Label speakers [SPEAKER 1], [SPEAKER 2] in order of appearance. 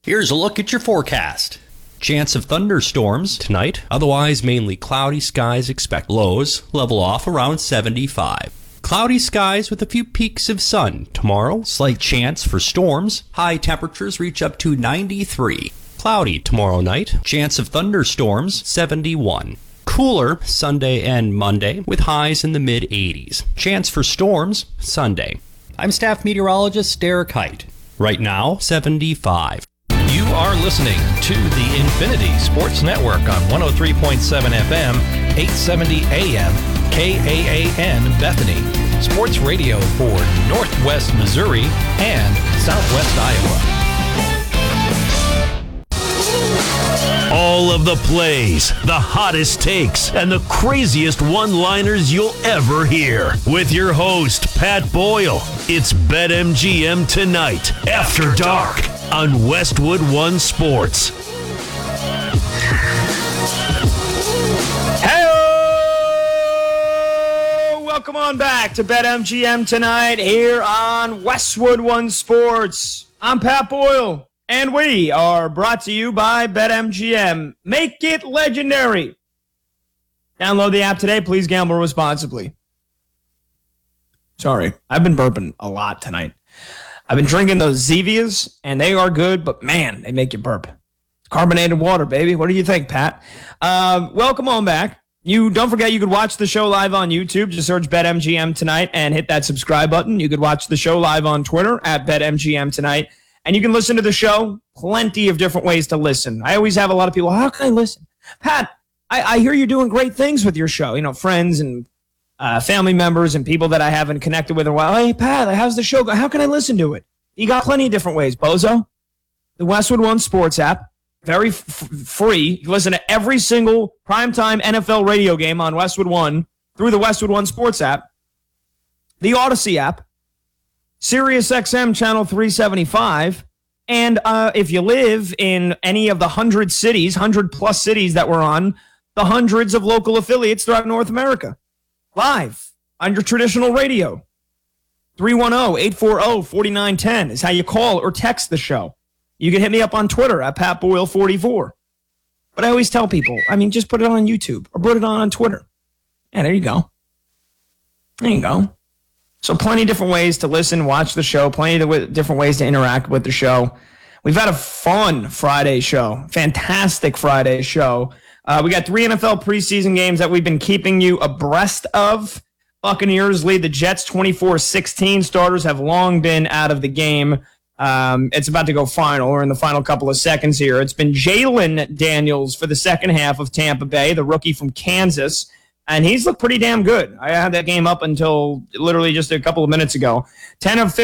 [SPEAKER 1] Here's a look at your forecast. Chance of thunderstorms tonight, otherwise mainly cloudy skies expect. Lows level off around 75. Cloudy skies with a few peaks of sun. Tomorrow, slight chance for storms. High temperatures reach up to 93. Cloudy tomorrow night, chance of thunderstorms 71. Cooler Sunday and Monday with highs in the mid-80s. Chance for storms Sunday. I'm staff meteorologist Derek Height. Right now, 75.
[SPEAKER 2] You are listening to the Infinity Sports Network on 103.7 FM, 870 AM, KAAN Bethany. Sports radio for Northwest Missouri and Southwest Iowa.
[SPEAKER 3] All of the plays, the hottest takes, and the craziest one-liners you'll ever hear. With your host, Pat Boyle. It's BetMGM Tonight, After Dark, on Westwood One Sports.
[SPEAKER 4] Hey, welcome on back to BetMGM Tonight here on Westwood One Sports. I'm Pat Boyle. And we are brought to you by BetMGM. Make it legendary. Download the app today. Please gamble responsibly. Sorry, I've been burping a lot tonight. I've been drinking those Zevias, and they are good, but man, they make you burp. Carbonated water, baby. What do you think, Pat? Welcome on back. Don't forget you could watch the show live on YouTube. Just search BetMGM Tonight and hit that subscribe button. You could watch the show live on Twitter at BetMGM Tonight. And you can listen to the show, plenty of different ways to listen. I always have a lot of people, how can I listen? Pat, I hear you're doing great things with your show. You know, friends and family members and people that I haven't connected with in a while. Hey, Pat, how's the show going? How can I listen to it? You got plenty of different ways. Bozo, the Westwood One Sports app, very free. You can listen to every single primetime NFL radio game on Westwood One through the Westwood One Sports app. The Odyssey app. SiriusXM Channel 375, and if you live in any of the 100+ cities that we're on, the hundreds of local affiliates throughout North America, live on your traditional radio. 310-840-4910 is how you call or text the show. You can hit me up on Twitter at PatBoyle44. But I always tell people, just put it on YouTube or put it on Twitter. Yeah, there you go. There you go. So plenty of different ways to listen, watch the show, plenty of different ways to interact with the show. We've had a fun Friday show, fantastic Friday show. We got 3 NFL preseason games that we've been keeping you abreast of. Buccaneers lead the Jets 24-16. Starters have long been out of the game. It's about to go final. We're in the final couple of seconds here. It's been Jalen Daniels for the second half of Tampa Bay, the rookie from Kansas. And he's looked pretty damn good. I had that game up until literally just a couple of minutes ago. 10 of